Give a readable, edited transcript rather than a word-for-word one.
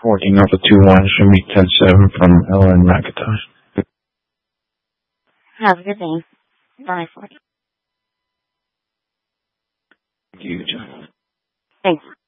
14 Alpha 21, show me 10-7 from Ellen McIntosh. Have a good day. Bye. Thank you, John. Thanks.